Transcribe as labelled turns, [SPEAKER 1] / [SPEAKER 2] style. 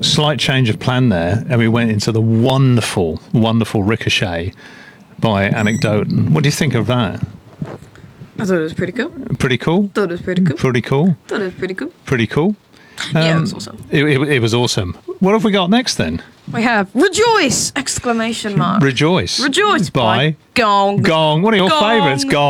[SPEAKER 1] slight change of plan there, and we went into the wonderful, wonderful Ricochet by Anecdote. What do you think of that?
[SPEAKER 2] I thought it was pretty cool.
[SPEAKER 1] Pretty cool?
[SPEAKER 2] Thought it was pretty cool.
[SPEAKER 1] Pretty cool?
[SPEAKER 2] Thought it was pretty cool.
[SPEAKER 1] Pretty cool?
[SPEAKER 2] Yeah, it was awesome.
[SPEAKER 1] It was awesome. What have we got next then?
[SPEAKER 2] We have Rejoice! Exclamation mark.
[SPEAKER 1] Rejoice.
[SPEAKER 2] Rejoice
[SPEAKER 1] by
[SPEAKER 2] Gong.
[SPEAKER 1] Gong. One of your
[SPEAKER 2] Gong.
[SPEAKER 1] favourites, Gong.